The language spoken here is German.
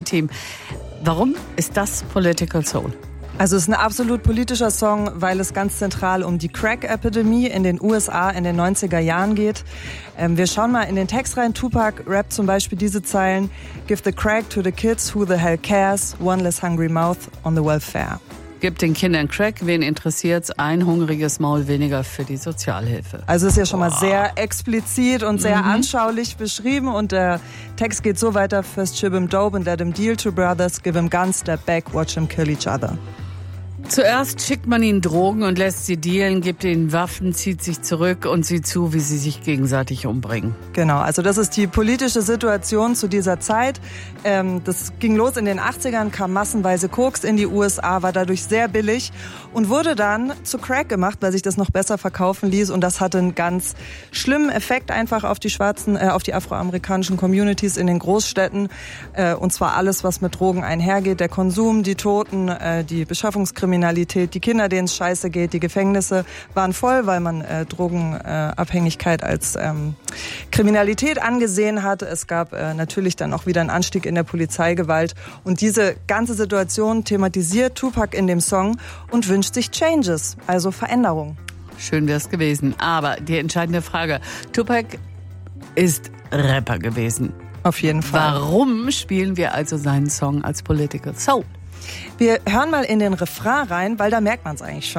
Dream Team. Warum ist das Political Soul? Also es ist ein absolut politischer Song, weil es ganz zentral um die Crack-Epidemie in den USA in den 90er Jahren geht. Wir schauen mal in den Text rein. Tupac rappt zum Beispiel diese Zeilen: Give the crack to the kids, who the hell cares? One less hungry mouth on the welfare. Gibt den Kindern Crack, wen interessiert's? Ein hungriges Maul weniger für die Sozialhilfe. Also ist ja schon mal sehr explizit und sehr anschaulich beschrieben. Und der Text geht so weiter: First ship him dope and let him deal to brothers. Give him guns, step back, watch him kill each other. Zuerst schickt man ihnen Drogen und lässt sie dealen, gibt ihnen Waffen, zieht sich zurück und sieht zu, wie sie sich gegenseitig umbringen. Genau, also das ist die politische Situation zu dieser Zeit. Das ging los in den 80ern, kam massenweise Koks in die USA, war dadurch sehr billig und wurde dann zu Crack gemacht, weil sich das noch besser verkaufen ließ. Und das hatte einen ganz schlimmen Effekt einfach auf die auf die afroamerikanischen Communities in den Großstädten. Und zwar alles, was mit Drogen einhergeht: der Konsum, die Toten, die Beschaffungskriminalität, die Kinder, denen es scheiße geht, die Gefängnisse waren voll, weil man Drogenabhängigkeit als Kriminalität angesehen hat. Es gab natürlich dann auch wieder einen Anstieg in der Polizeigewalt. Und diese ganze Situation thematisiert Tupac in dem Song und wünscht sich Changes, also Veränderung. Schön wär's gewesen. Aber die entscheidende Frage: Tupac ist Rapper gewesen. Auf jeden Fall. Warum spielen wir also seinen Song als Political Soul? Wir hören mal in den Refrain rein, weil da merkt man es eigentlich schon.